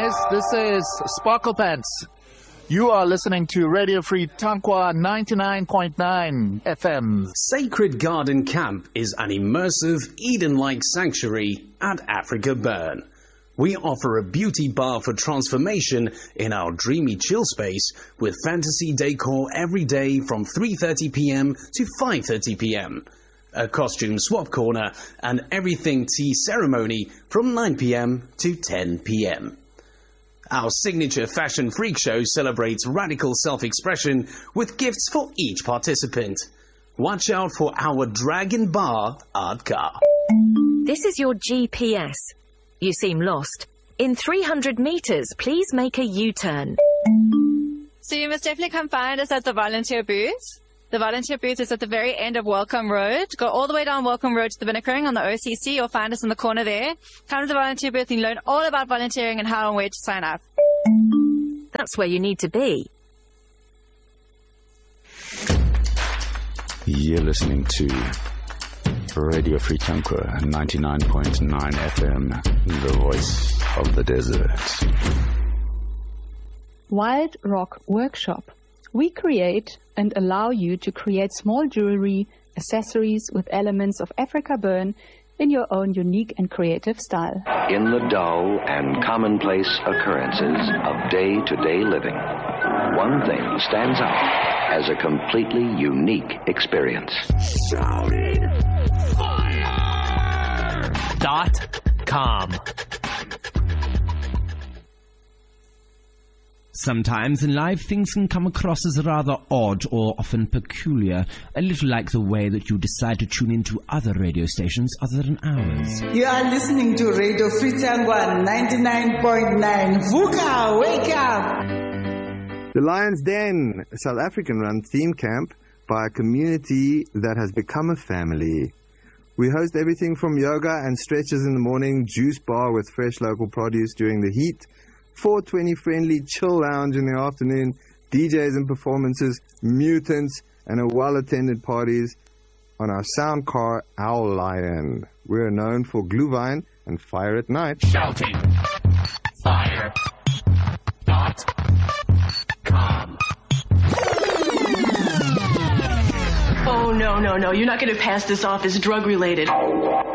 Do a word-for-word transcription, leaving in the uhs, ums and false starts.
guys. This is Sparkle Pants. You are listening to Radio Free Tankwa ninety-nine point nine F M. Sacred Garden Camp is an immersive, Eden-like sanctuary at Africa Burn. We offer a beauty bar for transformation in our dreamy chill space with fantasy decor every day from three thirty p m to five thirty p m, a costume swap corner, and everything tea ceremony from nine p m to ten p m. Our signature fashion freak show celebrates radical self-expression with gifts for each participant. Watch out for our Dragon Bar art car. This is your G P S. You seem lost. In three hundred meters, please make a U-turn. So you must definitely come find us at the volunteer booth. The volunteer booth is at the very end of Welcome Road. Go all the way down Welcome Road to the Binnikering on the O C C, or find us in the corner there. Come to the volunteer booth and learn all about volunteering and how and where to sign up. That's where you need to be. You're listening to Radio Free Tankwa ninety-nine point nine F M, the voice of the desert. Wild Rock Workshop. We create and allow you to create small jewelry, accessories with elements of Africa Burn in your own unique and creative style. In the dull and commonplace occurrences of day-to-day living, one thing stands out as a completely unique experience. Shouting fire! Dot com. Sometimes in life, things can come across as rather odd or often peculiar, a little like the way that you decide to tune into other radio stations other than ours. You are listening to Radio Free Tankwa ninety-nine point nine. Vuka, wake up! The Lion's Den, a South African-run theme camp by a community that has become a family. We host everything from yoga and stretches in the morning, juice bar with fresh local produce during the heat, four twenty friendly chill lounge in the afternoon, D Js and performances, mutants, and a well-attended parties on our sound car, Owl Lion. We're known for Glühwein and fire at night. Shouting fire dot com. Oh, no, no, no. You're not going to pass this off as drug-related.